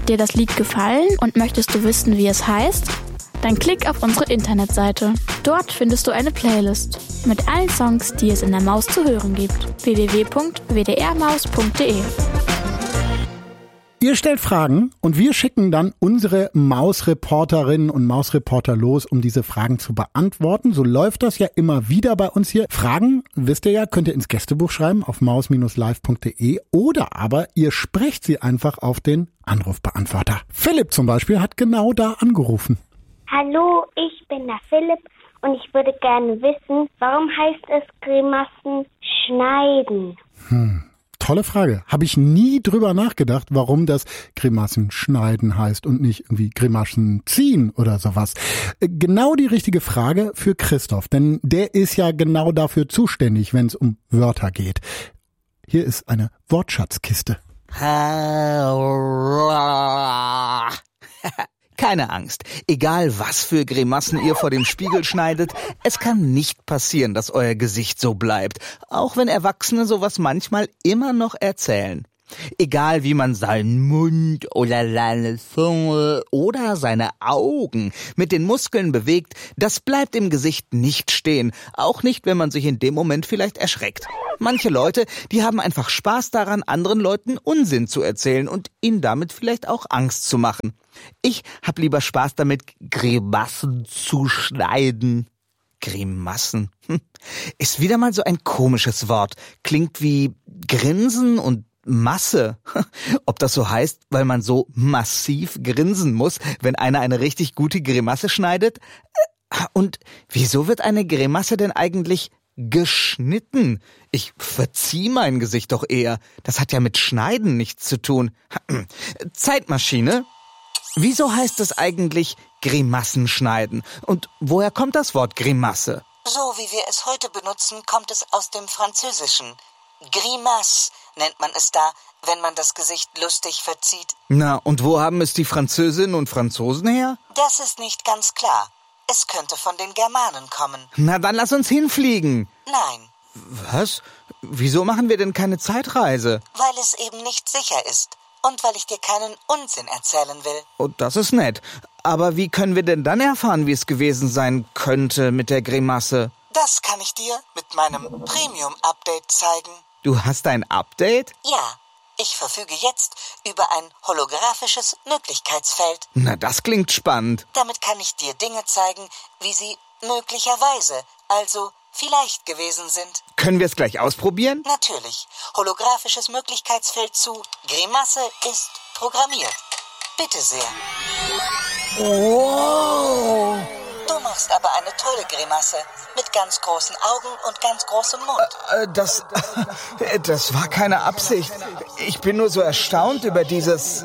Hat dir das Lied gefallen und möchtest du wissen, wie es heißt? Dann klick auf unsere Internetseite. Dort findest du eine Playlist mit allen Songs, die es in der Maus zu hören gibt. www.wdrmaus.de. Ihr stellt Fragen und wir schicken dann unsere Mausreporterinnen und Mausreporter los, um diese Fragen zu beantworten. So läuft das ja immer wieder bei uns hier. Fragen, wisst ihr ja, könnt ihr ins Gästebuch schreiben auf maus-live.de oder aber ihr sprecht sie einfach auf den Anrufbeantworter. Philipp zum Beispiel hat genau da angerufen. Hallo, ich bin der Philipp und ich würde gerne wissen, warum heißt es Grimassen schneiden? Tolle Frage. Habe ich nie drüber nachgedacht, warum das Grimassen schneiden heißt und nicht irgendwie Grimassen ziehen oder sowas. Genau die richtige Frage für Christoph, denn der ist ja genau dafür zuständig, wenn es um Wörter geht. Hier ist eine Wortschatzkiste. Keine Angst, egal was für Grimassen ihr vor dem Spiegel schneidet, es kann nicht passieren, dass euer Gesicht so bleibt, auch wenn Erwachsene sowas manchmal immer noch erzählen. Egal wie man seinen Mund oder seine Zunge oder seine Augen mit den Muskeln bewegt, das bleibt im Gesicht nicht stehen, auch nicht, wenn man sich in dem Moment vielleicht erschreckt. Manche Leute, die haben einfach Spaß daran, anderen Leuten Unsinn zu erzählen und ihnen damit vielleicht auch Angst zu machen. Ich hab lieber Spaß damit, Grimassen zu schneiden. Grimassen. Ist wieder mal so ein komisches Wort. Klingt wie Grinsen und Masse. Ob das so heißt, weil man so massiv grinsen muss, wenn einer eine richtig gute Grimasse schneidet? Und wieso wird eine Grimasse denn eigentlich geschnitten? Ich verzieh mein Gesicht doch eher. Das hat ja mit Schneiden nichts zu tun. Zeitmaschine? Wieso heißt es eigentlich Grimassen schneiden? Und woher kommt das Wort Grimasse? So wie wir es heute benutzen, kommt es aus dem Französischen. Grimace nennt man es da, wenn man das Gesicht lustig verzieht. Na, und wo haben es die Französinnen und Franzosen her? Das ist nicht ganz klar. Es könnte von den Germanen kommen. Na, dann lass uns hinfliegen. Nein. Was? Wieso machen wir denn keine Zeitreise? Weil es eben nicht sicher ist. Und weil ich dir keinen Unsinn erzählen will. Oh, das ist nett. Aber wie können wir denn dann erfahren, wie es gewesen sein könnte mit der Grimasse? Das kann ich dir mit meinem Premium-Update zeigen. Du hast ein Update? Ja, ich verfüge jetzt über ein holographisches Möglichkeitsfeld. Na, das klingt spannend. Damit kann ich dir Dinge zeigen, wie sie möglicherweise, also vielleicht gewesen sind. Können wir es gleich ausprobieren? Natürlich. Holographisches Möglichkeitsfeld zu Grimasse ist programmiert. Bitte sehr. Oh! Du machst aber eine tolle Grimasse. Mit ganz großen Augen und ganz großem Mund. Das war keine Absicht. Ich bin nur so erstaunt über dieses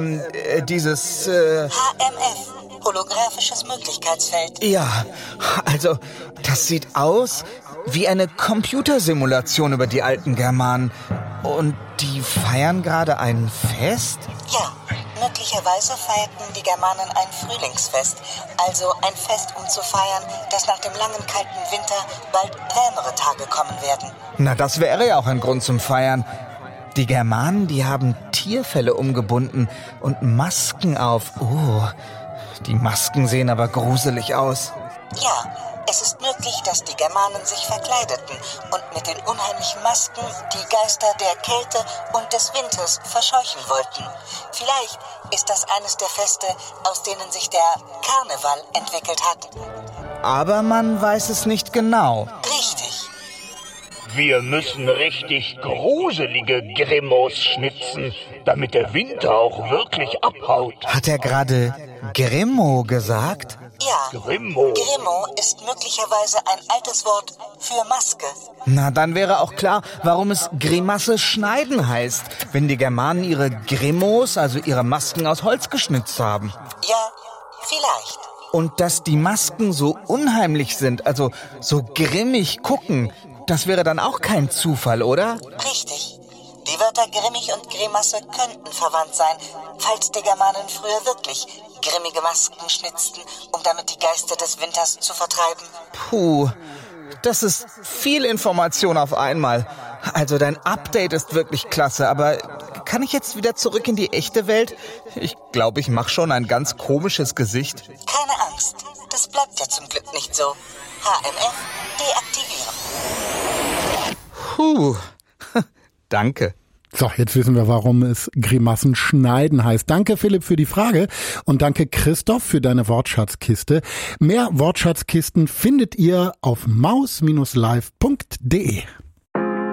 HMF. Holographisches Möglichkeitsfeld. Ja, also, das sieht aus wie eine Computersimulation über die alten Germanen. Und die feiern gerade ein Fest? Ja, möglicherweise feierten die Germanen ein Frühlingsfest. Also ein Fest, um zu feiern, dass nach dem langen, kalten Winter bald wärmere Tage kommen werden. Na, das wäre ja auch ein Grund zum Feiern. Die Germanen, die haben Tierfelle umgebunden und Masken auf. Oh, die Masken sehen aber gruselig aus. Ja, es ist möglich, dass die Germanen sich verkleideten und mit den unheimlichen Masken die Geister der Kälte und des Winters verscheuchen wollten. Vielleicht ist das eines der Feste, aus denen sich der Karneval entwickelt hat. Aber man weiß es nicht genau. Richtig. Wir müssen richtig gruselige Grimmos schnitzen, damit der Winter auch wirklich abhaut. Hat er gerade Grimmo gesagt? Ja, Grimmo. Grimmo ist möglicherweise ein altes Wort für Maske. Na, dann wäre auch klar, warum es Grimasse schneiden heißt, wenn die Germanen ihre Grimmos, also ihre Masken aus Holz geschnitzt haben. Ja, vielleicht. Und dass die Masken so unheimlich sind, also so grimmig gucken, das wäre dann auch kein Zufall, oder? Richtig. Die Wörter grimmig und Grimasse könnten verwandt sein, falls die Germanen früher wirklich grimmige Masken schnitzten, um damit die Geister des Winters zu vertreiben. Puh, das ist viel Information auf einmal. Also dein Update ist wirklich klasse, aber kann ich jetzt wieder zurück in die echte Welt? Ich glaube, ich mache schon ein ganz komisches Gesicht. Keine Angst, das bleibt ja zum Glück nicht so. HMF deaktivieren. Danke. So, jetzt wissen wir, warum es Grimassen schneiden heißt. Danke, Philipp, für die Frage und danke, Christoph, für deine Wortschatzkiste. Mehr Wortschatzkisten findet ihr auf maus-live.de.